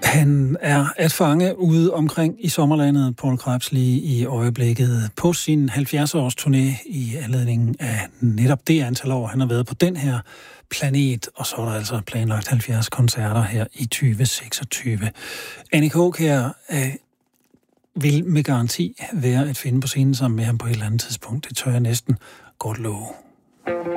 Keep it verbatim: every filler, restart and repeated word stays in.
Han er at fange ude omkring i sommerlandet, Poul Krebs, lige i øjeblikket på sin halvfjerds-års turné i anledning af netop det antal år, han har været på den her planet, og så er der altså planlagt halvfjerds koncerter her i tyve seksogtyve. Annie Kaaukjær øh, vil med garanti være at finde på scenen sammen med ham på et eller andet tidspunkt. Det tør jeg næsten godt love.